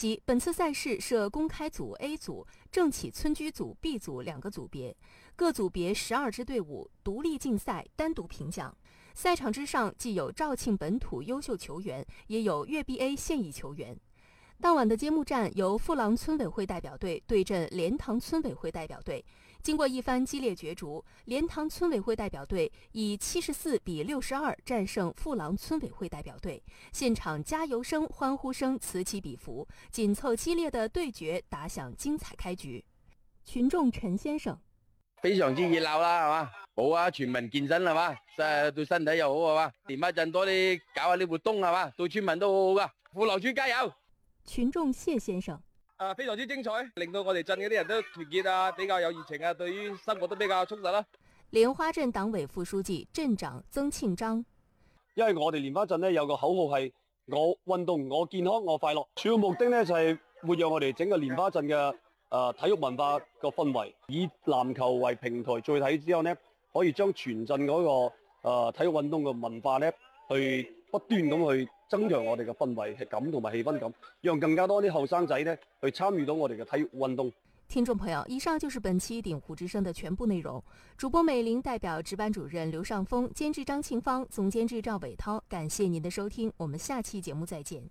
悉，本次赛事设公开组 A 组、政企村居组 B 组2个组别，各组别12支队伍独立竞赛，单独评奖。赛场之上既有肇庆本土优秀球员，也有粤 BA 现役球员。当晚的揭幕战由富郎村委会代表队对阵莲塘村委会代表队。经过一番激烈角逐，莲塘村委会代表队以74比62战胜富郎村委会代表队。现场加油声、欢呼声此起彼伏，紧凑激烈的对决打響精彩開局。群眾陳先生： 非常之熱鬧啦，係嘛？好啊，全民健身係嘛？對身體又好係嘛？蓮花鎮多啲搞下啲活動係嘛？對村民都好好噶。富郎村加油！ 群眾謝先生： 非常之精彩，令到我哋鎮嗰啲人都團結啊，比較有熱情啊，對於生活都比較充實啦。 蓮花鎮黨委副書記、鎮長曾慶章： 因為我哋蓮花鎮呢有個口號係我運動、我健康、我快樂，主要目的呢就係活躍我哋整個蓮花鎮嘅體育文化個氛圍，以籃球為平台聚體之後呢，可以將全鎮嗰個體育運動嘅文化呢去不斷咁去增強我哋嘅氛圍感同埋氣氛感，讓更加多啲後生仔呢去參與到我哋嘅體育運動。 聽眾朋友，以上就是本期鼎湖之聲的全部內容。主播美玲代表值班主任劉尚峰、監製張慶芳、總監製趙偉濤，感謝您的收聽，我們下期節目再見。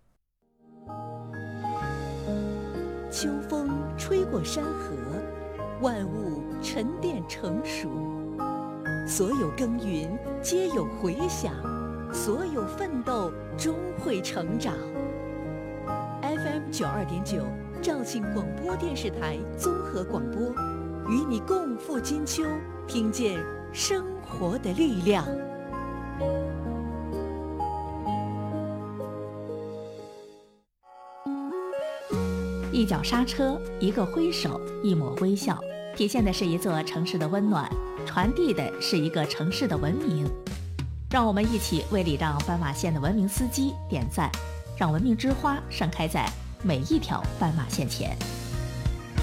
秋風吹過山河，萬物沉澱成熟，所有耕耘皆有回響，所有奮鬥終會成長。FM 92.9，肇慶廣播電視台綜合廣播，與你共赴金秋，聽見生活的力量。 一腳剎車，一個揮手，一抹微笑，體現的是一座城市的溫暖，傳遞的是一個城市的文明。讓我們一起為禮讓斑馬線的文明司機點讚，讓文明之花盛開在每一條斑馬線前。